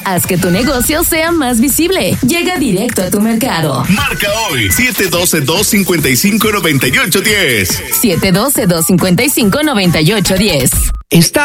Haz que tu negocio sea más visible. Llega directo a tu mercado. Marca hoy 712-255-9810. 712-255-9810. Está